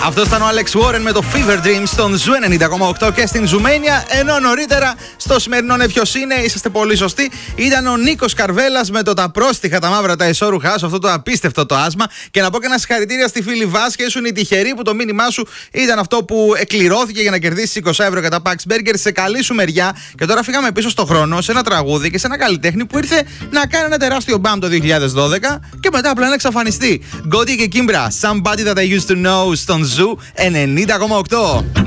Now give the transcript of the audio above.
Αυτό ήταν ο Alex Warren με το Fever Dream στον Ζου 90,8 και στην Ζουμένια. Ενώ νωρίτερα στο σημερινό «Ναι ποιος είναι», είσαστε πολύ σωστοί, ήταν ο Νίκος Καρβέλας με το «Τα πρόστιχα, τα μαύρα, τα εσώρουχά σου», αυτό το απίστευτο το άσμα. Και να πω και ένα συγχαρητήρια στη φίλη Βάσια, ήσουν η τυχερή που το μήνυμά σου ήταν αυτό που εκκληρώθηκε για να κερδίσει 20 ευρώ για τα Pax Burger. Σε καλή σου μεριά. Και τώρα φύγαμε πίσω στο χρόνο σε ένα τραγούδι και σε ένα καλλιτέχνη που ήρθε να κάνει ένα τεράστιο μπαμ το 2012 και μετά απλά να εξαφανιστεί. Γκότι και Κίμπρα, Somebody That I Used to Know στον Ζου 90,8.